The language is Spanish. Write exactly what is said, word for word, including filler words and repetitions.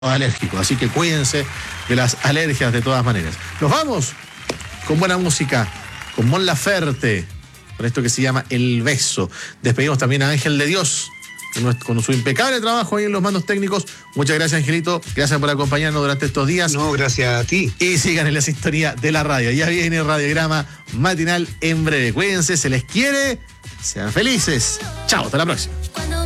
alérgicos, así que cuídense de las alergias de todas maneras. Nos vamos con buena música, con Mon Laferte, con esto que se llama El Beso. Despedimos también a Ángel de Dios con su impecable trabajo ahí en los mandos técnicos. Muchas gracias, Angelito, gracias por acompañarnos durante estos días. No, gracias a ti. Y sigan en la sintonía de la radio. Ya viene el Radiograma Matinal en breve. Cuídense, se les quiere, sean felices. Chao, hasta la próxima.